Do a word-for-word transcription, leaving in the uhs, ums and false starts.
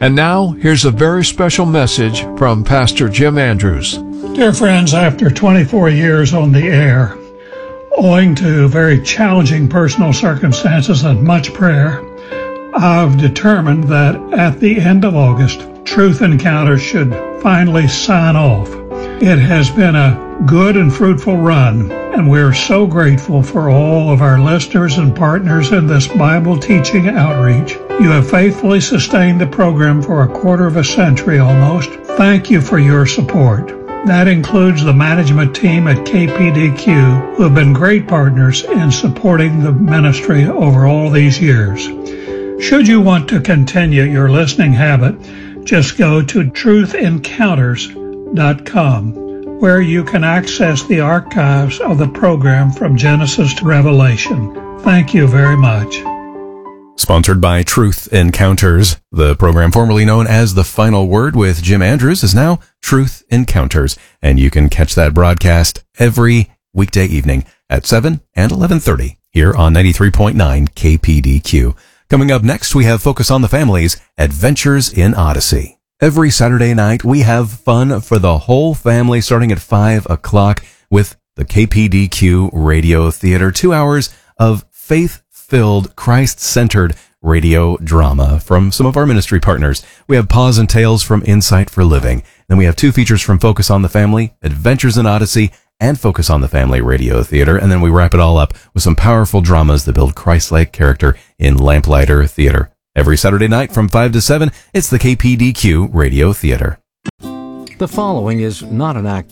And now, here's a very special message from Pastor Jim Andrews. Dear friends, after twenty-four years on the air, owing to very challenging personal circumstances and much prayer, I've determined that at the end of August, Truth Encounters should finally sign off. It has been a good and fruitful run, and we're so grateful for all of our listeners and partners in this Bible teaching outreach. You have faithfully sustained the program for a quarter of a century almost. Thank you for your support. That includes the management team at K P D Q, who have been great partners in supporting the ministry over all these years. Should you want to continue your listening habit, just go to truth encounters dot com, where you can access the archives of the program from Genesis to Revelation. Thank you very much. Sponsored by Truth Encounters, the program formerly known as The Final Word with Jim Andrews is now Truth Encounters, and you can catch that broadcast every weekday evening at seven and eleven thirty here on ninety-three point nine K P D Q. Coming up next, we have Focus on the Family's Adventures in Odyssey. Every Saturday night, we have fun for the whole family starting at five o'clock with the K P D Q Radio Theater. Two hours of faith-filled, Christ-centered radio drama from some of our ministry partners. We have Paws and Tales from Insight for Living. Then we have two features from Focus on the Family, Adventures in Odyssey, and Focus on the Family Radio Theater. And then we wrap it all up with some powerful dramas that build Christ-like character in Lamplighter Theater. Every Saturday night from five to seven, it's the K P D Q Radio Theater. The following is not an act